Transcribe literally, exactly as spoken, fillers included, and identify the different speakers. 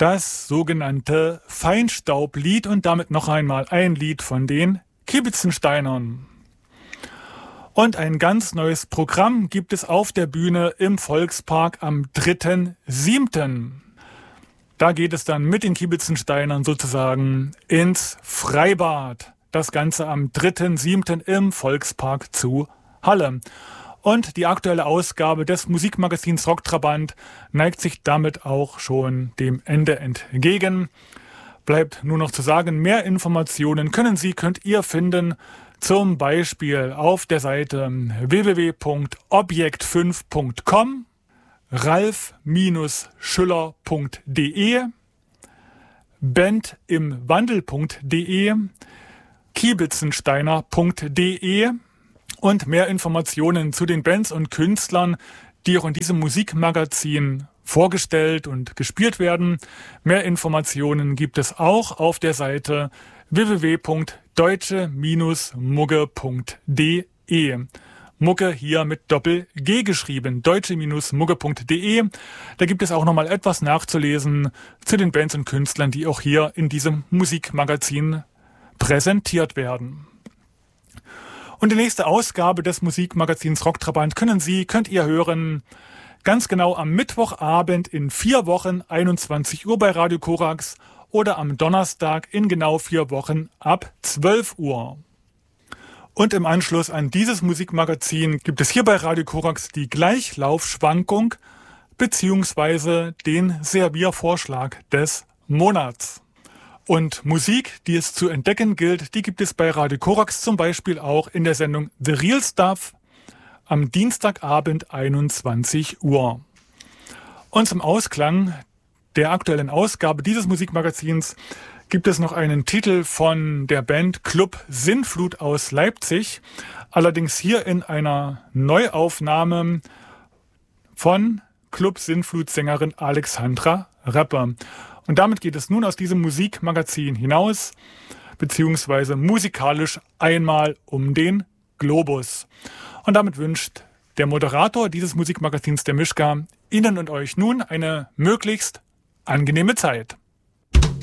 Speaker 1: das sogenannte Feinstaublied und damit noch einmal ein Lied von den Kibitzensteinern. Und ein ganz neues Programm gibt es auf der Bühne im Volkspark am dritten siebten Da geht es dann mit den Kibitzensteinern sozusagen ins Freibad. Das Ganze am dritten siebten im Volkspark zu Halle. Und die aktuelle Ausgabe des Musikmagazins Rocktrabant neigt sich damit auch schon dem Ende entgegen. Bleibt nur noch zu sagen, mehr Informationen können Sie, könnt ihr finden, zum Beispiel auf der Seite w w w punkt objekt fünf punkt com, ralf schüller punkt d e, bandimwandel punkt d e, kibitzensteiner punkt d e und mehr Informationen zu den Bands und Künstlern, die auch in diesem Musikmagazin vorgestellt und gespielt werden. Mehr Informationen gibt es auch auf der Seite w w w punkt deutsche mugge punkt d e. Mugge hier mit Doppel-G geschrieben, deutsche mugge punkt d e. Da gibt es auch nochmal etwas nachzulesen zu den Bands und Künstlern, die auch hier in diesem Musikmagazin präsentiert werden. Und die nächste Ausgabe des Musikmagazins Rocktrabant können Sie, könnt ihr hören, ganz genau am Mittwochabend in vier Wochen, einundzwanzig Uhr bei Radio Korax oder am Donnerstag in genau vier Wochen ab zwölf Uhr. Und im Anschluss an dieses Musikmagazin gibt es hier bei Radio Korax die Gleichlaufschwankung bzw. den Serviervorschlag des Monats. Und Musik, die es zu entdecken gilt, die gibt es bei Radio Korax zum Beispiel auch in der Sendung The Real Stuff am Dienstagabend einundzwanzig Uhr. Und zum Ausklang der aktuellen Ausgabe dieses Musikmagazins gibt es noch einen Titel von der Band Club Sinnflut aus Leipzig, allerdings hier in einer Neuaufnahme von Club Sinnflut-Sängerin Alexandra Rapper. Und damit geht es nun aus diesem Musikmagazin hinaus, beziehungsweise musikalisch einmal um den Globus. Und damit wünscht der Moderator dieses Musikmagazins, der Mischka, Ihnen und euch nun eine möglichst angenehme Zeit.